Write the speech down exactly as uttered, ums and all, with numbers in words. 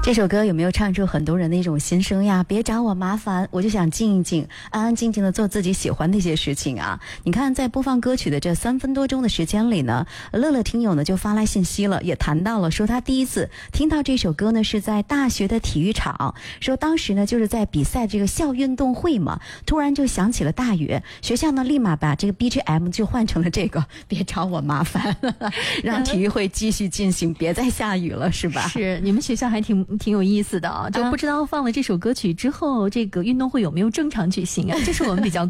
这首歌有没有唱出很多人的一种心声呀？别找我麻烦，我就想静一静，安安静静的做自己喜欢的一些事情啊。你看在播放歌曲的这三分多钟的时间里呢，乐乐听友呢就发来信息了，也谈到了说他第一次听到这首歌呢是在大学的体育场，说当时呢就是在比赛这个校运动会嘛，突然就响起了大雨，学校呢立马把这个 B G M 就换成了这个别找我麻烦，让体育会继续进行，别再下雨了，是吧？ 是，你们学校还挺挺有意思的啊，就不知道放了这首歌曲之后，这个运动会有没有正常举行啊？这是我们比较